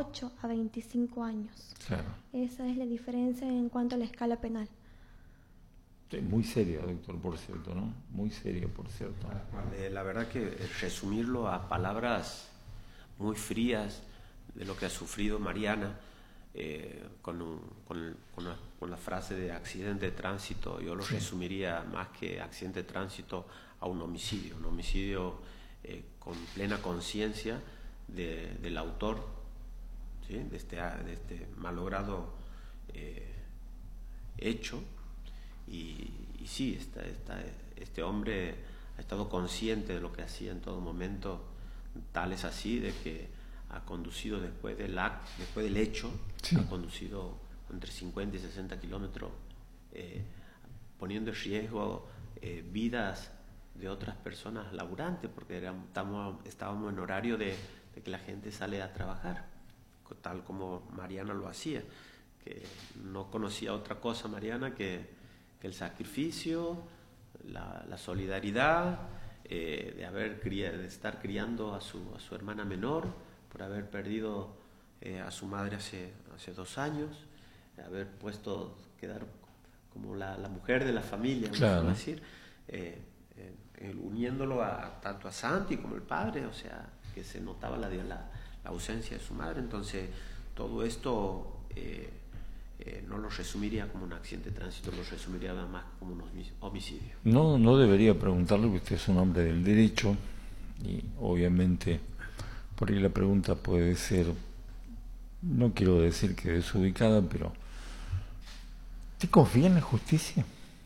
8 a 25 años. Claro. Esa es la diferencia en cuanto a la escala penal. Muy serio, doctor, por cierto, ¿no? Muy serio, por cierto. La verdad que resumirlo a palabras muy frías de lo que ha sufrido Mariana, con la frase de accidente de tránsito, yo lo resumiría más que accidente de tránsito a un homicidio con plena conciencia del autor, ¿sí? de este malogrado hecho. Y sí, este hombre ha estado consciente de lo que hacía en todo momento, tal es así de que ha conducido después del hecho, ha conducido entre 50 y 60 kilómetros, poniendo en riesgo vidas de otras personas laburantes, porque estábamos en horario de que la gente sale a trabajar, tal como Mariana lo hacía, que no conocía otra cosa Mariana que el sacrificio, la solidaridad, de estar criando a su hermana menor, por haber perdido a su madre hace 2 años, de haber quedar como la mujer de la familia, claro, ¿no? decir, uniéndolo tanto a Santi como el padre, o sea, que se notaba la ausencia de su madre. Entonces todo esto no lo resumiría como un accidente de tránsito, lo resumiría más como un homicidio. No debería preguntarle, porque usted es un hombre del derecho y obviamente por ahí la pregunta puede ser, no quiero decir que desubicada, pero ¿usted confía en la justicia?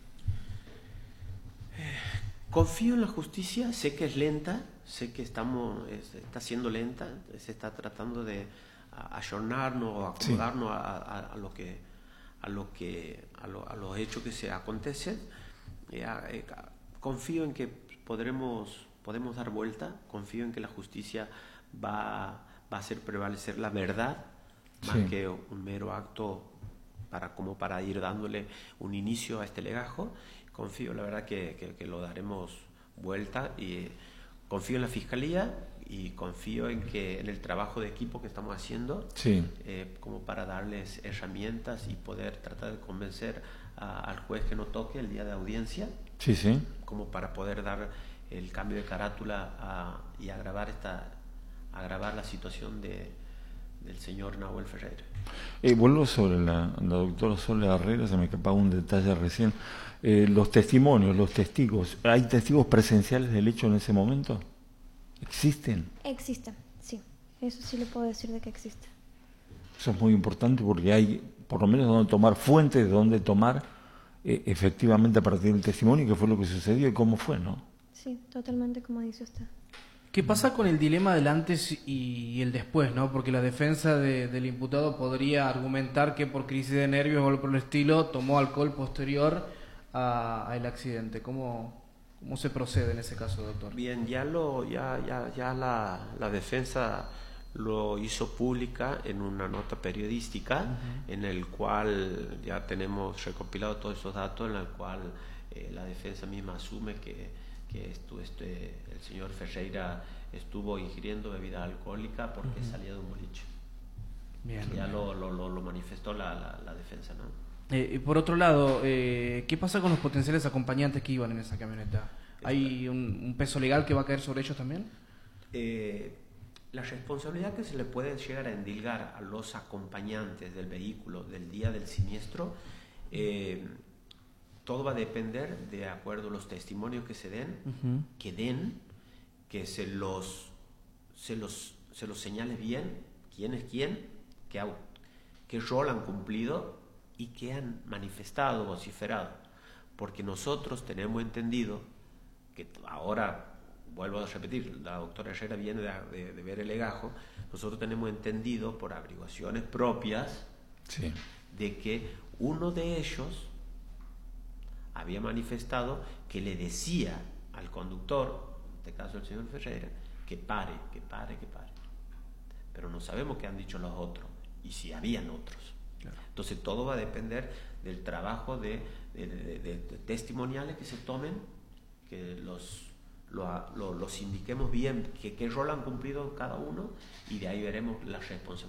Confío en la justicia, sé que es lenta, sé que está siendo lenta, se está tratando de ayornarnos o acomodarnos a los hechos que se acontecen. Confío en que podemos dar vuelta, confío en que la justicia va a hacer prevalecer la verdad, más que un mero acto para ir dándole un inicio a este legajo. Confío, la verdad, que lo daremos vuelta, y confío en la Fiscalía y confío en el trabajo de equipo que estamos haciendo, como para darles herramientas y poder tratar de convencer al juez que nos toque el día de audiencia, como para poder dar el cambio de carátula y agravar la situación del señor Nahuel Ferreira. Vuelvo sobre la doctora Soledad Herrera, se me escapaba un detalle recién. Los testimonios, los testigos, ¿hay testigos presenciales del hecho en ese momento? ¿Existen? Existen, sí. Eso sí le puedo decir de que existe. Eso es muy importante, porque hay por lo menos donde tomar fuentes, de donde tomar efectivamente a partir del testimonio qué fue lo que sucedió y cómo fue, ¿no? Sí, totalmente como dice usted. ¿Qué pasa con el dilema del antes y el después, no? Porque la defensa del imputado podría argumentar que por crisis de nervios o algo por el estilo tomó alcohol posterior al accidente. ¿Cómo se procede en ese caso, doctor? Bien, ya la defensa lo hizo pública en una nota periodística, en el cual ya tenemos recopilado todos esos datos, en el cual la defensa misma asume que el señor Ferreira estuvo ingiriendo bebida alcohólica porque salía de un boliche. Bien, ya lo manifestó la defensa, ¿no? Por otro lado, ¿qué pasa con los potenciales acompañantes que iban en esa camioneta? ¿Hay un peso legal que va a caer sobre ellos también? La responsabilidad que se le puede llegar a endilgar a los acompañantes del vehículo del día del siniestro, todo va a depender de acuerdo a los testimonios que se den, que se los señale bien quién es quién, qué rol han cumplido y qué han manifestado, vociferado. Porque nosotros tenemos entendido que ahora, vuelvo a repetir, la doctora Herrera viene de ver el legajo, nosotros tenemos entendido por averiguaciones propias de que uno de ellos había manifestado que le decía al conductor, en este caso el señor Ferreira, que pare. Pero no sabemos qué han dicho los otros y si habían otros. Claro. Entonces todo va a depender del trabajo de testimoniales que se tomen, que los indiquemos bien qué rol han cumplido cada uno, y de ahí veremos la responsabilidad.